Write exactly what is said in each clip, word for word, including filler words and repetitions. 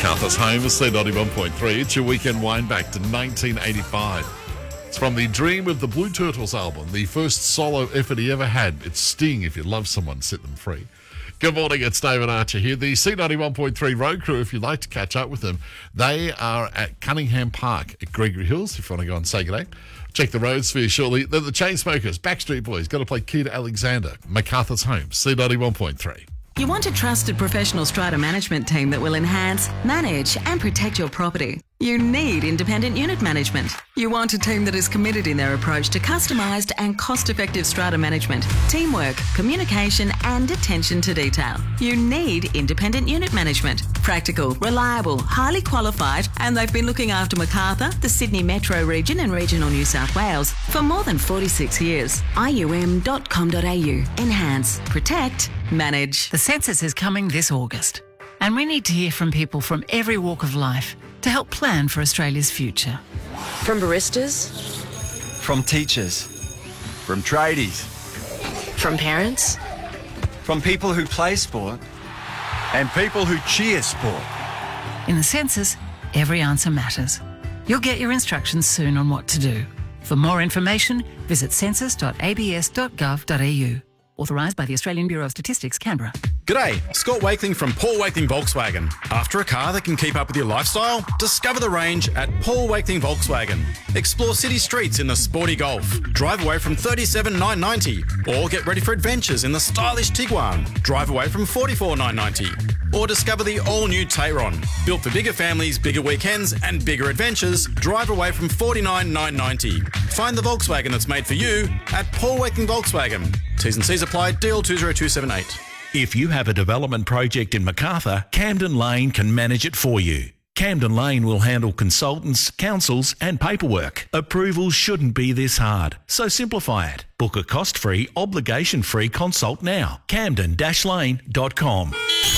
Macarthur's home, C ninety-one point three. It's your weekend wind back to nineteen eighty-five. It's from the Dream of the Blue Turtles album, the first solo effort he ever had. It's Sting, if you love someone, set them free. Good morning, it's David Archer here. The C ninety-one point three road crew, if you'd like to catch up with them, they are at Cunningham Park at Gregory Hills, if you want to go and say good day. Check the roads for you shortly. They're the Chainsmokers, Backstreet Boys, got to play Keita Alexander, Macarthur's home, C ninety-one point three. You want a trusted professional strata management team that will enhance, manage and protect your property. You need independent unit management. You want a team that is committed in their approach to customised and cost-effective strata management, teamwork, communication and attention to detail. You need independent unit management. Practical, reliable, highly qualified, and they've been looking after Macarthur, the Sydney Metro region and regional New South Wales for more than forty-six years. I U M dot com dot a u. Enhance, protect, manage. The census is coming this August, and we need to hear from people from every walk of life to help plan for Australia's future. From baristas, from teachers, from tradies, from parents, from people who play sport, and people who cheer sport. In the census, every answer matters. You'll get your instructions soon on what to do. For more information, visit census dot a b s dot gov dot a u. Authorised by the Australian Bureau of Statistics, Canberra. G'day, Scott Wakeling from Paul Wakeling Volkswagen. After a car that can keep up with your lifestyle? Discover the range at Paul Wakeling Volkswagen. Explore city streets in the sporty Golf. Drive away from thirty-seven thousand nine hundred ninety dollars. Or get ready for adventures in the stylish Tiguan. Drive away from forty-four thousand nine hundred ninety dollars. Or discover the all-new Tayron. Built for bigger families, bigger weekends and bigger adventures. Drive away from forty-nine thousand nine hundred ninety dollars. Find the Volkswagen that's made for you at Paul Wakeling Volkswagen. T's and C's apply. D L two zero two seven eight. If you have a development project in Macarthur, Camden Lane can manage it for you. Camden Lane will handle consultants, councils and paperwork. Approvals shouldn't be this hard, so simplify it. Book a cost-free, obligation-free consult now. camden dash lane dot com.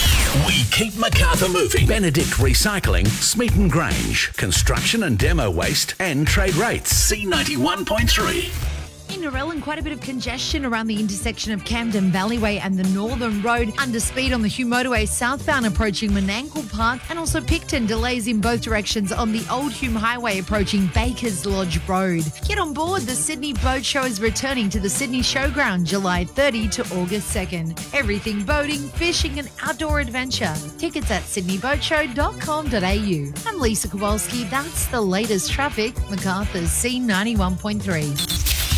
We keep Macarthur moving. Benedict Recycling, Smeaton Grange, construction and demo waste and trade rates. C ninety-one point three. In Narellan, quite a bit of congestion around the intersection of Camden Valleyway and the Northern Road. Under speed on the Hume Motorway southbound approaching Menangle Park, and also Picton delays in both directions on the Old Hume Highway approaching Bakers Lodge Road. Get on board. The Sydney Boat Show is returning to the Sydney Showground July thirtieth to August second. Everything boating, fishing and outdoor adventure. Tickets at sydney boat show dot com dot a u. I'm Lisa Kowalski. That's the latest traffic. Macarthur's C ninety-one point three.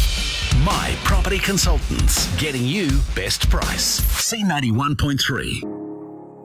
My Property Consultants, getting you best price. C ninety-one point three.